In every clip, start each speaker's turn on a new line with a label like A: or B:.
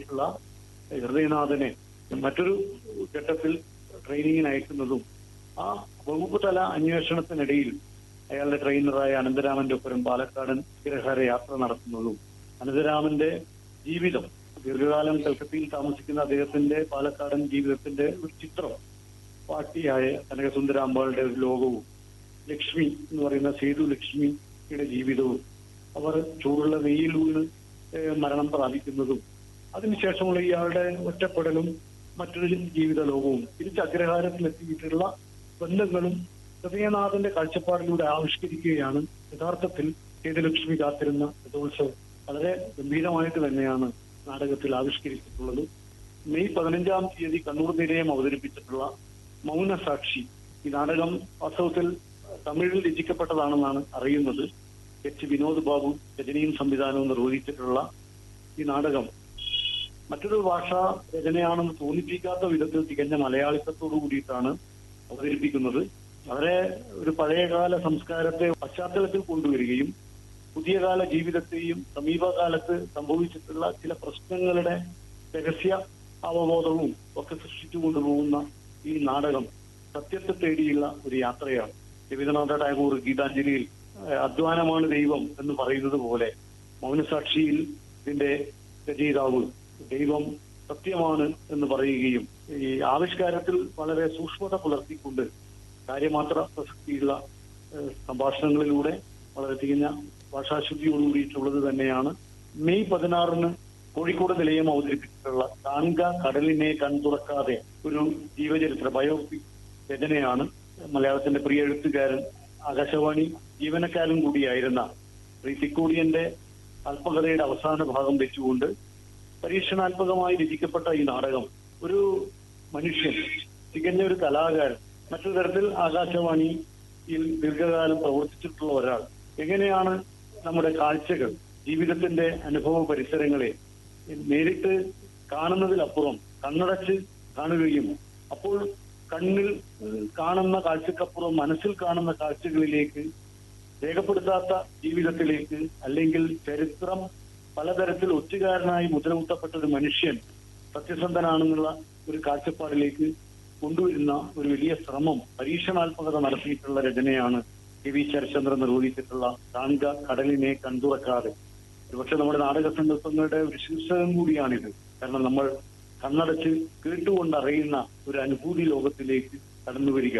A: എത്തിയിട്ടുള്ള ഹൃദയനാഥനെ മറ്റൊരു ഘട്ടത്തിൽ ട്രെയിനിങ്ങിന് അയക്കുന്നതും ആ വകുപ്പ് തല അന്വേഷണത്തിനിടയിൽ അയാളുടെ ട്രെയിനറായ അനന്തരാമന്റെ ഒപ്പം പാലക്കാടൻ അഗ്രഹാര യാത്ര നടത്തുന്നതും അനന്തരാമന്റെ ജീവിതം ദീർഘകാലം കൽക്കത്തയിൽ താമസിക്കുന്ന അദ്ദേഹത്തിന്റെ പാലക്കാടൻ ജീവിതത്തിന്റെ ഒരു ചിത്രം പാട്ടിയായ കനകസുന്ദരാമ്പാളുടെ ഒരു ലോകവും ലക്ഷ്മി എന്ന് പറയുന്ന സേതു ലക്ഷ്മിയുടെ ജീവിതവും അവർ ചൂടുള്ള വെയിൽ വീണ് മരണം പ്രാപിക്കുന്നതും അതിനുശേഷമുള്ള ഇയാളുടെ ഒറ്റപ്പെടലും മറ്റൊരു ജീവിത ലോകവും തിരിച്ച് അഗ്രഹാരത്തിലെത്തിയിട്ടുള്ള ബന്ധങ്ങളും ഹൃദയനാഥന്റെ കാഴ്ചപ്പാടിലൂടെ ആവിഷ്കരിക്കുകയാണ് യഥാർത്ഥത്തിൽ സേതുലക്ഷ്മി കാത്തിരുന്ന രഥോത്സവം. വളരെ ഗംഭീരമായിട്ട് തന്നെയാണ് നാടകത്തിൽ ആവിഷ്കരിച്ചിട്ടുള്ളത്. മെയ് 15-ാം തീയതി കണ്ണൂർ നിലയം അവതരിപ്പിച്ചിട്ടുള്ള മൗനസാക്ഷി, ഈ നാടകം വാസ്തവത്തിൽ തമിഴിൽ രചിക്കപ്പെട്ടതാണെന്നാണ് അറിയുന്നത്. എച്ച് വിനോദ് ബാബു രചനയും സംവിധാനവും നിർവഹിച്ചിട്ടുള്ള ഈ നാടകം മറ്റൊരു ഭാഷാ രചനയാണെന്ന് തോന്നിപ്പിക്കാത്ത വിധത്തിൽ തികഞ്ഞ മലയാളിത്തത്തോടു കൂടിയിട്ടാണ് അവതരിപ്പിക്കുന്നത്. വളരെ ഒരു പഴയകാല സംസ്കാരത്തെ പശ്ചാത്തലത്തിൽ കൊണ്ടുവരികയും പുതിയ കാല ജീവിതത്തെയും സമീപകാലത്ത് സംഭവിച്ചിട്ടുള്ള ചില പ്രശ്നങ്ങളുടെ രഹസ്യ അവബോധവും ഒക്കെ സൃഷ്ടിച്ചു കൊണ്ടുപോകുന്ന ഈ നാടകം സത്യത്തെ തേടിയുള്ള ഒരു യാത്രയാണ്. രവീന്ദ്രനാഥ ടാഗോർ ഗീതാഞ്ജലിയിൽ അധ്വാനമാണ് ദൈവം എന്ന് പറയുന്നത് പോലെ മൗനസാക്ഷിയിൽ ഇതിന്റെ രചയിതാവ് ദൈവം സത്യമാണ് എന്ന് പറയുകയും ഈ ആവിഷ്കാരത്തിൽ വളരെ സൂക്ഷ്മത പുലർത്തിക്കൊണ്ട് കാര്യമാത്ര പ്രസക്തിയുള്ള സംഭാഷണങ്ങളിലൂടെ വളരെ തികഞ്ഞ ഭാഷാശുദ്ധിയോടുകൂടിയിട്ടുള്ളത് തന്നെയാണ്. മെയ് 16-ന് കോഴിക്കോട് നിലയം അവതരിപ്പിച്ചിട്ടുള്ള കാൺക കടലിനെ കൺതുറക്കാതെ ഒരു ജീവചരിത്ര ബയോപിക് രചനയാണ്. മലയാളത്തിന്റെ പ്രിയ എഴുത്തുകാരൻ ആകാശവാണി ജീവനക്കാരൻ കൂടിയായിരുന്ന ശ്രീ തിക്കോടിയന്റെ അല്പകഥയുടെ അവസാന ഭാഗം വെച്ചുകൊണ്ട് പരീക്ഷണാത്മകമായി രചിക്കപ്പെട്ട ഈ നാടകം ഒരു മനുഷ്യൻ, തികഞ്ഞ ഒരു കലാകാരൻ, മറ്റൊരു തരത്തിൽ ആകാശവാണിയിൽ ദീർഘകാലം പ്രവർത്തിച്ചിട്ടുള്ള ഒരാൾ എങ്ങനെയാണ് നമ്മുടെ കാഴ്ചകൾ, ജീവിതത്തിന്റെ അനുഭവ പരിസരങ്ങളെ നേരിട്ട് കാണുന്നതിലപ്പുറം കണ്ണടച്ച് കാണുകയും അപ്പോൾ കണ്ണിൽ കാണുന്ന കാഴ്ചക്കപ്പുറം മനസ്സിൽ കാണുന്ന കാഴ്ചകളിലേക്ക്, രേഖപ്പെടുത്താത്ത ജീവിതത്തിലേക്ക്, അല്ലെങ്കിൽ ചരിത്രം പലതരത്തിൽ ഒറ്റുകാരനായി മുദ്രകുത്തപ്പെട്ട ഒരു മനുഷ്യൻ സത്യസന്ധനാണെന്നുള്ള ഒരു കാഴ്ചപ്പാടിലേക്ക് കൊണ്ടുവരുന്ന ഒരു വലിയ ശ്രമം, പരീക്ഷണാത്മകത നടത്തിയിട്ടുള്ള രചനയാണ് കെ.വി. ശരത്ചന്ദ്രൻ നിർവഹിച്ചിട്ടുള്ള കാൺക കടലിനെ കൺതുറക്കാതെ. ഒരുപക്ഷെ നമ്മുടെ നാടക സങ്കല്പങ്ങളുടെ ഒരു ശീർഷകം കൂടിയാണിത്. കാരണം നമ്മൾ കണ്ണടച്ച് കേട്ടുകൊണ്ടറിയുന്ന ഒരു അനുഭൂതി ലോകത്തിലേക്ക് കടന്നു വരിക.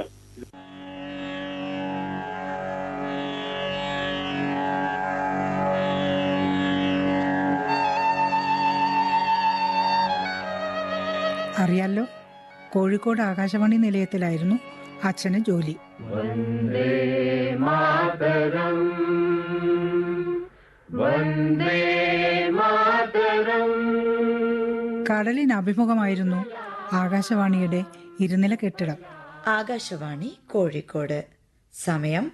B: അറിയാലോ, കോഴിക്കോട് ആകാശവാണി നിലയത്തിലായിരുന്നു അച്ഛന് ജോലി.
C: വന്ദേ മാതരം, വന്ദേ മാതരം.
B: കടലിന് അഭിമുഖമായിരുന്നു ആകാശവാണിയുടെ ഇരുനില കെട്ടിടം.
D: ആകാശവാണി കോഴിക്കോട്. സമയം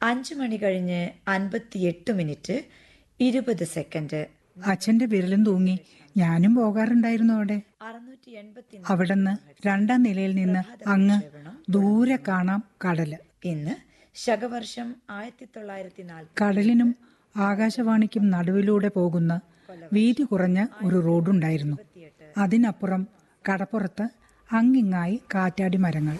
D: 5:58:20
B: അച്ഛന്റെ വിരലും തൂങ്ങി ഞാനും പോകാറുണ്ടായിരുന്നു അവിടെ. അവിടുന്ന് 2-ാം നിലയിൽ നിന്ന് അങ്ങ് ദൂരെ കാണാം കടല്.
D: ഇന്ന് ശകവർഷം 1940.
B: കടലിനും ആകാശവാണിക്കും നടുവിലൂടെ പോകുന്ന വീതി കുറഞ്ഞ ഒരു റോഡുണ്ടായിരുന്നു. അതിനപ്പുറം കടപ്പുറത്ത് അങ്ങിങ്ങായി കാറ്റാടി മരങ്ങൾ.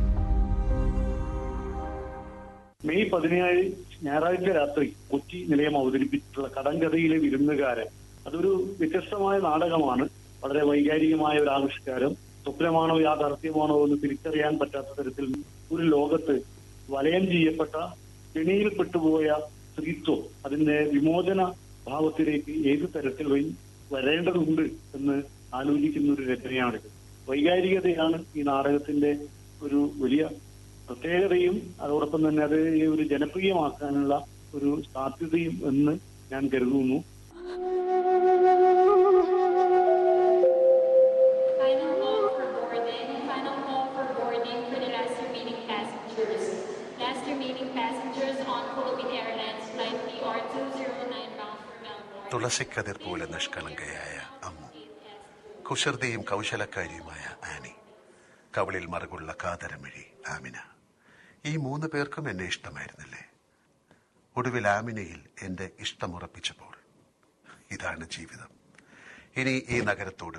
A: മെയ് 17 ഞായറാഴ്ച രാത്രി കൊച്ചി നിലയം അവതരിപ്പിച്ചിട്ടുള്ള കടങ്കഥയിലെ വിരുന്നുകാരൻ, അതൊരു വ്യത്യസ്തമായ നാടകമാണ്. വളരെ വൈകാരികമായ ഒരു ആവിഷ്കാരം. സ്വപ്നമാണോ യാഥാർത്ഥ്യമാണോ എന്ന് തിരിച്ചറിയാൻ പറ്റാത്ത തരത്തിൽ ഒരു ലോകത്ത് വലയം ചെയ്യപ്പെട്ട, കെണിയിൽ പെട്ടുപോയ സ്ത്രീത്വം, അതിന്റെ വിമോചന ഭാവത്തിലേക്ക് ഏത് തരത്തിൽ വരേണ്ടതുണ്ട് എന്ന് ആലോചിക്കുന്ന ഒരു രചനയാണിത്. വൈകാരികതയാണ് ഈ നാടകത്തിന്റെ ഒരു വലിയ പ്രത്യേകതയും അതോടൊപ്പം തന്നെ അത് ഒരു ജനപ്രിയമാക്കാനുള്ള ഒരു സാധ്യതയും എന്ന് ഞാൻ കരുതുന്നു.
E: തുളസിക്കതിർ പോലെ നിഷ്കളങ്കയായ അമ്മു, കുസൃതിയും കൗശലക്കാരിയുമായ ആനി, കവളിൽ മറുകുള്ള കാതരമിഴി ആമിന. ഈ 3 പേർക്കും എന്നെ ഇഷ്ടമായിരുന്നില്ലേ? ഒടുവിൽ ആമിനയിൽ എന്റെ ഇഷ്ടമുറപ്പിച്ചപ്പോൾ ഇതാണ് ജീവിതം. ഇനി ഈ നഗരത്തോട്